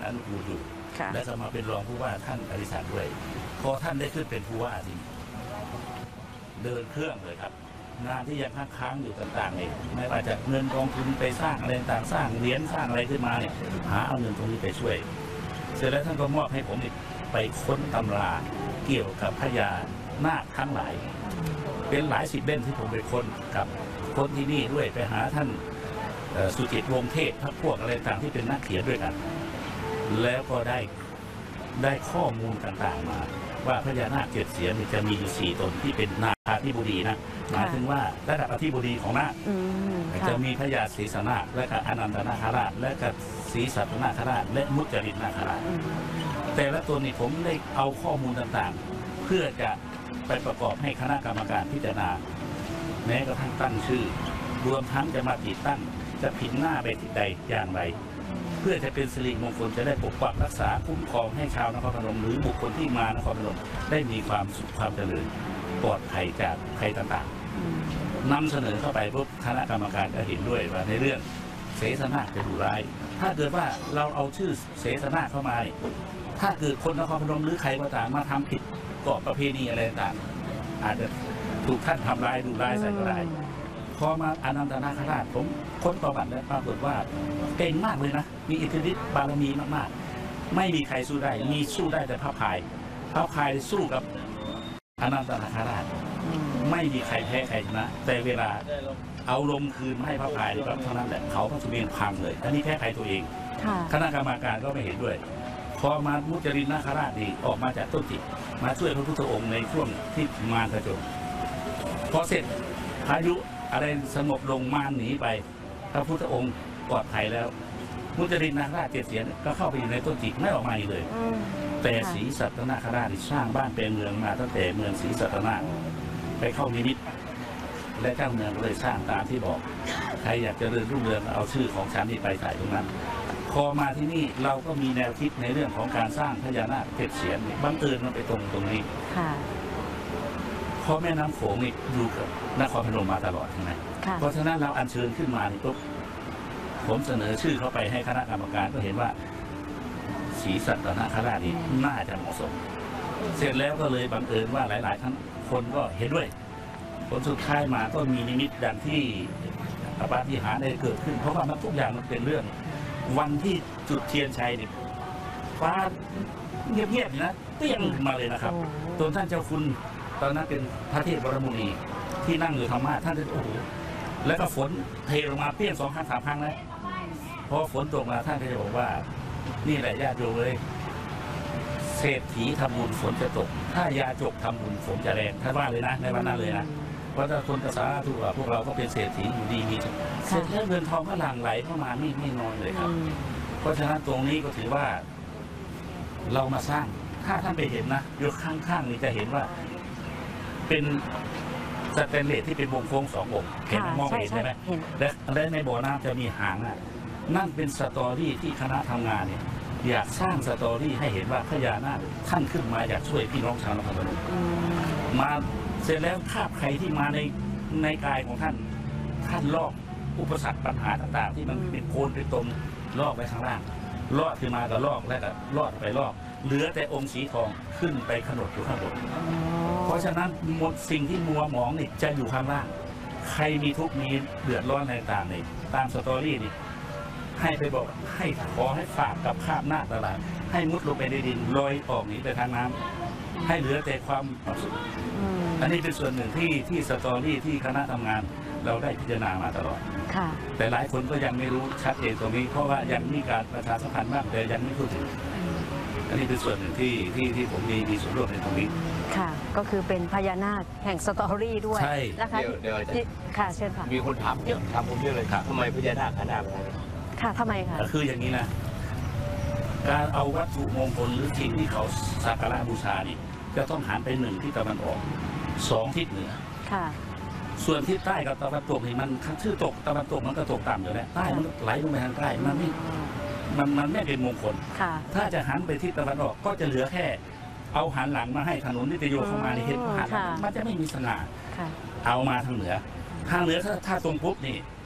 อนุกูลอยู่และก็มาเป็นรองผู้ว่าท่านอดิศักดิ์ด้วยพอท่านได้ขึ้นเป็นผู้ว่าจริงเดินเครื่องเลยครับงานที่ยังค้างอยู่ต่างๆเนี่ยไม่ว่าจะเงินกองทุนไปสร้างอะไรต่างสร้างเหรียญสร้างอะไรขึ้นมาเนี่ยหาเอาเงินตรงนี้ไปช่วยเสร็จแล้วท่านก็มอบให้ผมไปค้นตำราเกี่ยวกับพญานาคทั้งหลายเป็นหลายสิบเล่มที่ผมไปค้นกับค้นที่นี่ด้วยไปหาท่านสุจิตวงศ์เทพพวกอะไรต่างที่เป็นนักเขียนด้วยกันแล้วก็ได้ข้อมูลต่างๆมาว่าพญานาค7 เสียนจะมีอยู่4 ตนที่เป็นนาคาธิบดีนะหมายถึงว่าระดับอธิบดีของนาคจะมีพญาศรีสนาคและก็อนันตนาคราชและก็ศรีสัตนาคราชและมุจรินนาคราชแต่ละตัวนี้ผมได้เอาข้อมูลต่างๆเพื่อจะไปประกอบให้คณะกรรมการพิจารณาแม้กระทั่งตั้งชื่อรวมทั้งจะมาติดตั้งจะผินหน้าไปทิศใดอย่างไรเพื่อจะเป็นสิริมงคลจะได้ปกปักรักษาคุ้มครองให้ชาวนครพนมหรือบุคคลที่มานครพนมได้มีความสุขความเจริญปลอดภัยจากภัยต่างๆนำเสนอเข้าไปปุ๊บคณะกรรมการก็เห็นด้วยว่าในเรื่องเสสนาคจะดุร้ายถ้าเกิดว่าเราเอาชื่อเสสนาคเข้ามาถ้าเกิดคนนครพนมหรือใครก็ตามมาทำผิดกฎประเพณีอะไรต่างอาจจะถูกท่านทำร้ายดุร้ายใส่ก็ได้พอมาอนันตนาคราชผมค้นประวัติแล้วปรากฏว่าเก่งมากเลยนะมีอิทธิฤทธิ์บารมีมากๆไม่มีใครสู้ได้มีสู้ได้แต่พระพายสู้กับอนันตนาคราชไม่มีใครแพ้ใครชนะแต่เวลาเอาลมคืนมาให้พระพายก็เท่านั้นแหละเขาพระสุเมรุพังเลยอันนี้แพ้ใครตัวเองคณะกรรมการก็ไม่เห็นด้วยพอมามุจรินนาคราชนี่ออกมาจากต้นจิตมาช่วยพระพุทธองค์ในช่วงที่มารผจญพอเสร็จพายุอะไรสงบลงมารหนีไปพระพุทธองค์ปลอดภัยแล้วมุจรินนาคราช7 เสียนก็เข้าไปอยู่ในต้นจิกไม่ออกมาอีกเลยแต่ศรีสัตนาคราชสร้างบ้านเป็นเมืองมาตั้งแต่เมืองศรีสัตนาไปเข้านิมิตและเจ้าเมืองเลยสร้างตามที่บอกใครอยากจะเดินรุ่งเรืองเอาชื่อของฉันนี่ไปใส่ตรงนั้นพอมาที่นี่เราก็มีแนวคิดในเรื่องของการสร้างพญานาค7 เสียนบังเอิญมันไปตรงนี้เพราะแม่น้ำโขงนี่อยู่กับนครพนมมาตลอดใช่ไหมเพราะฉะนั้นเราอัญเชิญขึ้นมานี่ปุ๊บผมเสนอชื่อเข้าไปให้คณะกรรมการก็เห็นว่าศรีสัตนาคราชนี่น่าจะเหมาะสมเสร็จแล้วก็เลยบังเอิญว่าหลายๆท่านคนก็เห็นด้วยผลสุดท้ายมาก็มีนิมิตดังที่ปาฏิหาริย์ได้เกิดขึ้นเพราะว่ามันทุกอย่างมันเป็นเรื่องวันที่จุดเทียนชัยนี่ฟ้าเงียบๆนะเตี้ยงมาเลยนะครับตัวท่านเจ้าคุณตอนนั้นเป็นพระเทพวรมุนีที่นั่งอยู่ธรรมะท่านจะโอ้โหแล้วก็ฝนเทลงมาเปี้ยง2 ครั้ง 3 ครั้งนะพอฝนตกมาท่านก็จะบอกว่านี่แหละญาติโยมเลยเศรษฐีทำบุญฝนจะตกถ้ายาจกทำบุญฝนจะแรงท่านว่าเลยนะในวันนั้นเลยนะเพราะถ้าคนกระสาทุกพวกเราก็เป็นเศรษฐีอยู่ดีมีเสร็จแล้วเงินทองก็หลั่งไหลเข้ามาไม่น้อยเลยครับเพราะฉะนั้นตรงนี้ก็ถือว่าเรามาสร้างถ้าท่านไปเห็นนะอยู่ข้างๆนี่จะเห็นว่าเป็นสแตนเลสที่เป็นวงโค้ง2 วงเห็นมองเห็นใช่ไหมและในบ่อน้ำจะมีหางนั่นเป็นสตอรี่ที่คณะทำงานเนี่ยอยากสร้างสตอรี่ให้เห็นว่าพญานาคท่านขึ้นมาอยากช่วยพี่น้องชาวนครพนมมาเสร็จแล้วภาพใครที่มาในกายของท่านลอกอุปสรรคปัญหาต่างๆที่มันเป็นโคนเป็นตมลอกไปข้างล่างลอดขึ้นมาก็ลอกแล้วก็ลอดไปลอกเหลือแต่องค์สีทองขึ้นไปขนดอยู่ข้างบนเพราะฉะนั้นหมดสิ่งที่มัวหมองนี่จะอยู่ข้างล่างใครมีทุกข์มีเดือดร้อนอะไรต่างๆนี่ตามสตอรี่นี่ให้ไปบอกให้ขอให้ฝากกับข้ามหน้าตลาดให้มุดลงไปในดินลอยออกหนีไปทางน้ำให้เหลือแต่ความสุขอันนี้เป็นส่วนหนึ่งที่สตอรี่ที่คณะทำงานเราได้พิจารณามาตลอดแต่หลายคนก็ยังไม่รู้ชัดเจนตรงนี้เพราะว่ายังมีการประชาสัมพันธ์มากแต่ยังไม่ทั่วถึงอันนี้เป็นส่วนหนึ่งที่ผมมีส่วนร่วมในตรงนี้ค่ะก็คือเป็นพญานาคแห่งสตอรี่ด้วยใช่นะคะเดี๋ยวค่ะเชิญค่ะมีคนถามผมเยอะเลยทำไมพญานาคขนาดนั้นค่ะทำไมคะคืออย่างนี้นะการเอาวัตถุมงคลหรือสิ่งที่เขาสักการะบูชานี่จะต้องหันไป1 ทิศตะวันออก2 ทิศเหนือค่ะส่วนทิศใต้กับตะวันตกนี่มันชื่อตกตะวันตกมันก็ตกต่ำอยู่แล้วใต้มันไหลลงไปทางใต้มันไม่เป็นมงคลถ้าจะหันไปทิศตะวันออกก็จะเหลือแค่เอาหันหลังมาให้ถนนนิตโยเข้ามาในเห็นหันมันจะไม่มีสง่าเอามาทางเหนือถ้าตรงปุ๊บนี่